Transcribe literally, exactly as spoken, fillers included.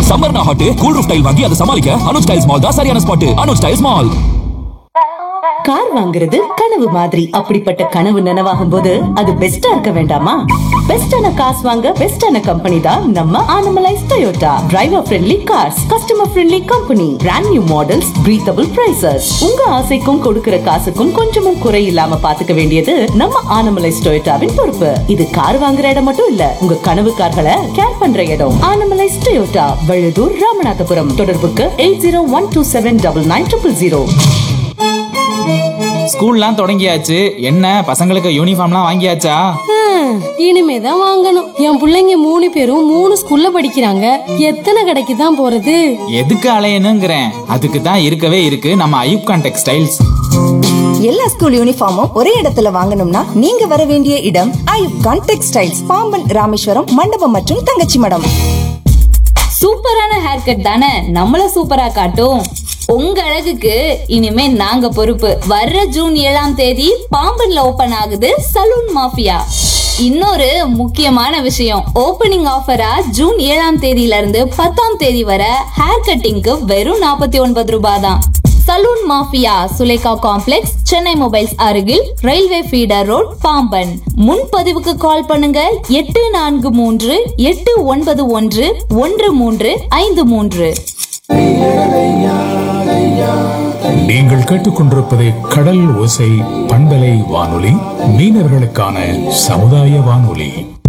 சம்மர்னா hot cool roof tail வாங்கி அதை சமாளிக்க அனுஜ் டைல்ஸ் மால் தான் சரியான spot. Anuj tiles mall. Car வாங்குறது கனவு மாதிரி. அப்படிப்பட்ட கனவு நனவாகும் போது அது பெஸ்டா இருக்க வேண்டாமா? பெஸ்டான காசு வாங்க பெஸ்டான கம்பெனி தான் நம்ம Anamallais Toyota. Driver friendly cars, customer friendly company, brand new models, breathable prices. உங்க ஆசைக்கும் கொடுக்கிற காசுக்கும் கொஞ்சமும் குறை இல்லாம பாத்துக்க வேண்டியது நம்ம ஆனமலைஸ் டொயோட்டாவின் பொறுப்பு. இது கார் வாங்குற இடம் மட்டும் இல்ல, உங்க கனவு கார்களை கேர் பண்ற இடம். ஆனமலைஸ் டொயோட்டா, வழுதூர், ராமநாதபுரம். தொடர்புக்கு eight zero one two seven double nine triple zero. ஸ்கூல்லாம் தொடங்கியாச்சு. என்ன பசங்களுக்கு யூனிஃபார்ம்லாம் வாங்கியாச்சா? இனிமேதான் வாங்கணும். என் பிள்ளைங்க மூணு பேரும் மூணு ஸ்கூல்ல படிக்கிறாங்க. எத்தனை கடைக்கு தான் போறது? எதுக்கு அலையணுங்கிறேன். அதுக்கு தான் இருக்கவே இருக்கு நம்ம ஐயூப்கான் டெக்ஸ்டைல்ஸ். எல்லா ஸ்கூல் யூனிஃபார்மும் ஒரே இடத்துல வாங்கணும்னா நீங்க வர வேண்டிய இடம் ஐயூப்கான் டெக்ஸ்டைல்ஸ், பாம்பன், ராமேஸ்வரம், மண்டபம் மற்றும் தங்கச்சி மடம். சூப்பரான ஹேர் கட் தானே நம்மள சூப்பரா காட்டும். உங்க அழகுக்கு இனிமே நாங்க பொறுப்பு. வர்ற ஜூன் ஏழாம் தேதி பாம்பன்ல ஓபன் ஆகுது சலூன் மாஃபியா. இன்னொரு முக்கியமான விஷயம், ஓபனிங் ஆஃபரா ஜூன் ஏழாம் தேதியில இருந்து பத்தாம் தேதி வரை ஹேர் கட்டிங்க்கு வெறும் நாற்பத்தி ஒன்பது ரூபாய் தான். Salon mafia, Sulekha complex, Chennai mobiles அருகில், ரயில்வே ஃபீடர் ரோட், பாம்பன். முன்பதிவுக்கு கால் பண்ணுங்க எட்டு நான்கு மூன்று எட்டு ஒன்பது ஒன்று ஒன்று மூன்று ஐந்து மூன்று. நீங்கள் கேட்டுக்கொண்டிருப்பது கடல் ஓசை பண்பலை வானொலி, மீனவர்களுக்கான சமுதாய வானொலி.